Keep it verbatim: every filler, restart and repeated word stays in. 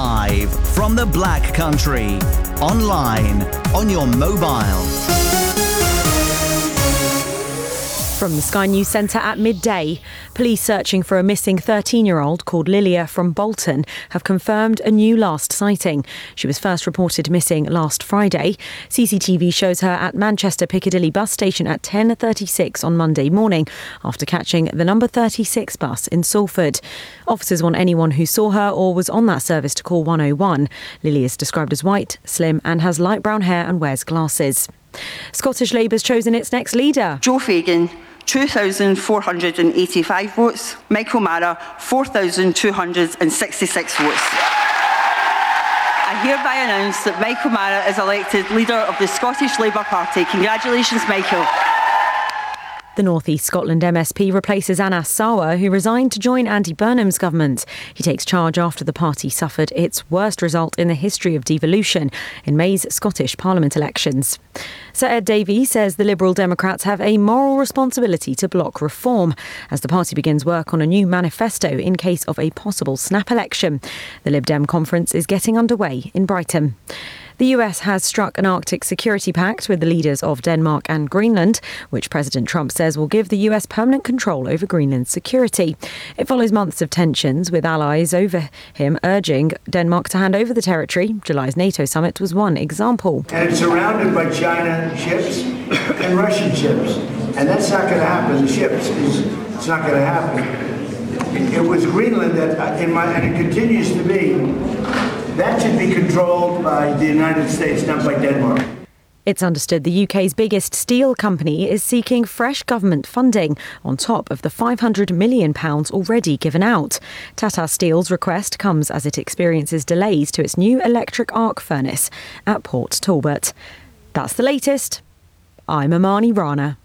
Live from the Black Country. Online, on your mobile. From the Sky News Centre at midday, police searching for a missing thirteen-year-old called Lilia from Bolton have confirmed a new last sighting. She was first reported missing last Friday. C C T V shows her at Manchester Piccadilly bus station at ten thirty-six on Monday morning after catching the number thirty-six bus in Salford. Officers want anyone who saw her or was on that service to call one oh one. Lily is described as white, slim and has light brown hair and wears glasses. Scottish Labour's chosen its next leader. Joe Fagan, two thousand four hundred eighty-five votes. Michael Mara, four thousand two hundred sixty-six votes. I hereby announce that Michael Mara is elected leader of the Scottish Labour Party. Congratulations, Michael. The North East Scotland M S P replaces Anas Sarwar, who resigned to join Andy Burnham's government. He takes charge after the party suffered its worst result in the history of devolution in May's Scottish Parliament elections. Sir Ed Davey says the Liberal Democrats have a moral responsibility to block reform as the party begins work on a new manifesto in case of a possible snap election. The Lib Dem conference is getting underway in Brighton. The U S has struck an Arctic security pact with the leaders of Denmark and Greenland, which President Trump says will give the U S permanent control over Greenland's security. It follows months of tensions with allies over him urging Denmark to hand over the territory. July's NATO summit was one example. And it's surrounded by China ships and Russian ships. And that's not going to happen. The ships, is, it's not going to happen. It was Greenland that, in my, and it continues to be, that should be controlled by the United States, not by Denmark. It's understood the U K's biggest steel company is seeking fresh government funding on top of the five hundred million pounds already given out. Tata Steel's request comes as it experiences delays to its new electric arc furnace at Port Talbot. That's the latest. I'm Amani Rana.